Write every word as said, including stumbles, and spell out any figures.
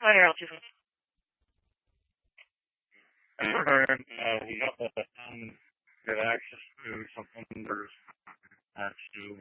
Hi, Alfie. I learned uh, we got the um, get access to some numbers uh, to